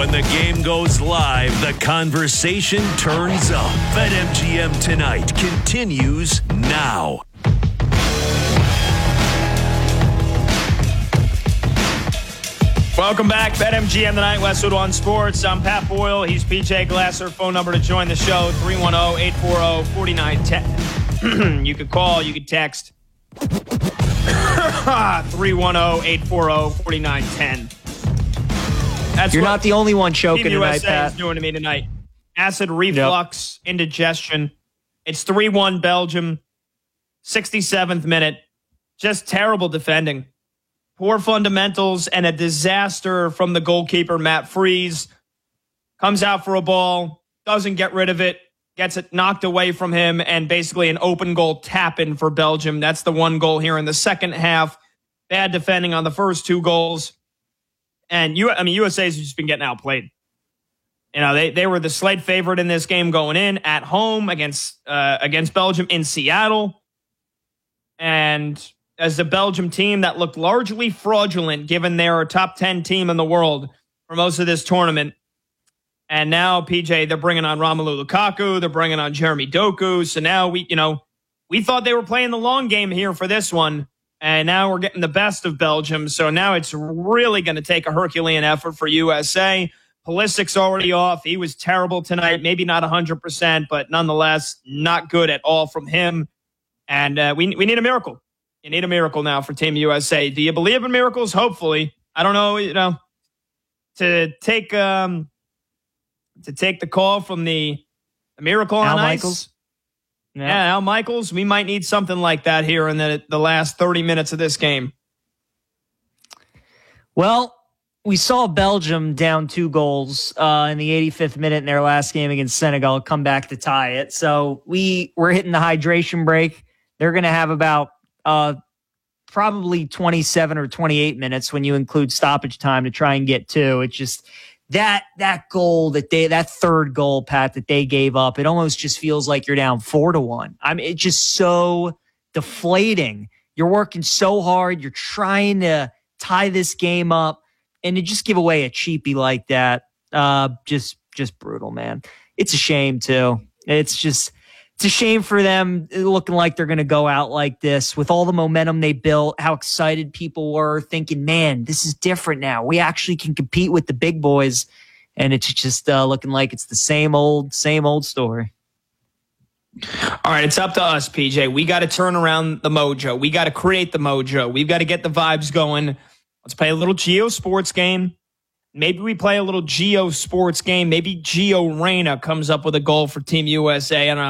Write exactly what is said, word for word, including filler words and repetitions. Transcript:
When the game goes live, the conversation turns up. BetMGM Tonight continues now. Welcome back. BetMGM Tonight, Westwood One Sports. I'm Pat Boyle. He's P J Glasser. Phone number to join the show, three one zero, eight four zero, four nine one zero. You could call, you could text. three one zero, eight four zero, four nine one zero. That's You're not the only one choking Team tonight, U S A Pat. is doing to me tonight. Acid reflux, yep. Indigestion. It's three one Belgium. sixty-seventh minute. Just terrible defending. Poor fundamentals and a disaster from the goalkeeper, Matt Freese. Comes out for a ball, doesn't get rid of it, gets it knocked away from him, and basically an open goal tap-in for Belgium. That's the one goal here in the second half. Bad defending on the first two goals. And you, I mean, U S A's just been getting outplayed. You know, they, they were the slight favorite in this game going in at home against uh, against Belgium in Seattle. And as a Belgium team that looked largely fraudulent, given they're a top ten team in the world for most of this tournament. And now, P J, they're bringing on Romelu Lukaku. They're bringing on Jeremy Doku. So now we, you know, we thought they were playing the long game here for this one. And now we're getting the best of Belgium. So now it's really going to take a Herculean effort for U S A. Pulisic's already off. He was terrible tonight. Maybe not one hundred percent, but nonetheless, not good at all from him. And uh, we we need a miracle. You need a miracle now for Team U S A. Do you believe in miracles? Hopefully. I don't know, you know, to take um, to take the call from the, the miracle on Al ice. Michaels. Yeah. yeah, Al Michaels. We might need something like that here in the, the last thirty minutes of this game. Well, we saw Belgium down two goals uh, in the eighty-fifth minute in their last game against Senegal come back to tie it. So we, we're hitting the hydration break. They're going to have about uh, probably twenty-seven or twenty-eight minutes when you include stoppage time to try and get two. It's just that that goal that they that third goal, Pat, that they gave up. It almost just feels like you're down four to one. I mean, it's just so deflating. You're working so hard. You're trying to tie this game up, and to just give away a cheapie like that, uh, just just brutal, man. It's a shame too. It's just. It's a shame for them looking like they're going to go out like this with all the momentum they built, how excited people were thinking, man, this is different now. We actually can compete with the big boys. And it's just uh, looking like it's the same old, same old story. All right, it's up to us, P J. We got to turn around the mojo. We got to create the mojo. We've got to get the vibes going. Let's play a little Geo Sports game. Maybe we play a little Geo Sports game. Maybe Gio Reyna comes up with a goal for Team U S A. I don't know.